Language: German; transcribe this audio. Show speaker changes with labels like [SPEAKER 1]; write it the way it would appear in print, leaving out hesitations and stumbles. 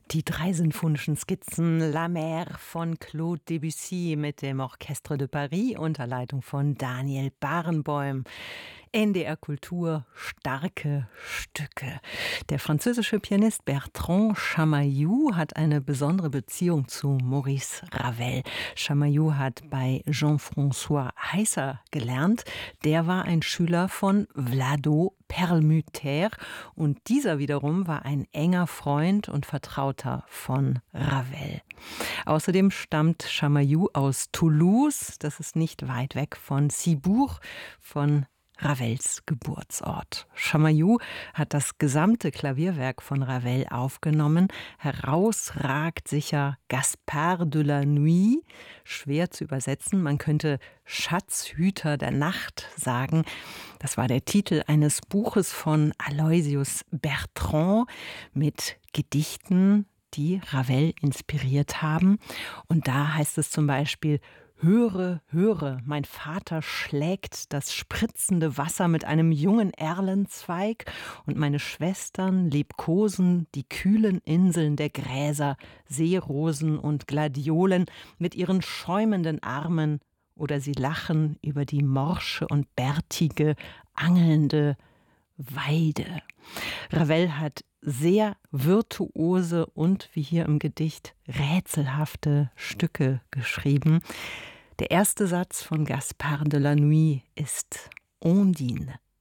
[SPEAKER 1] Die drei sinfonischen Skizzen La Mer von Claude Debussy mit dem Orchestre de Paris unter Leitung von Daniel Barenboim. NDR Kultur, starke Stücke. Der französische Pianist Bertrand Chamayou hat eine besondere Beziehung zu Maurice Ravel. Chamayou hat bei Jean-François Heisser gelernt. Der war ein Schüler von Vlado Perlmutter und dieser wiederum war ein enger Freund und Vertrauter von Ravel. Außerdem stammt Chamayou aus Toulouse, das ist nicht weit weg von Cibourg, von Ravels Geburtsort. Chamayou hat das gesamte Klavierwerk von Ravel aufgenommen. Herausragt sicher Gaspard de la Nuit, schwer zu übersetzen. Man könnte Schatzhüter der Nacht sagen. Das war der Titel eines Buches von Aloysius Bertrand mit Gedichten, die Ravel inspiriert haben. Und da heißt es zum Beispiel: Höre, höre, mein Vater schlägt das spritzende Wasser mit einem jungen Erlenzweig und meine Schwestern liebkosen die kühlen Inseln der Gräser, Seerosen und Gladiolen mit ihren schäumenden Armen oder sie lachen über die morsche und bärtige, angelnde Weide. Ravel hat sehr virtuose und, wie hier im Gedicht, rätselhafte Stücke geschrieben. Der erste Satz von Gaspard de la Nuit ist Ondine.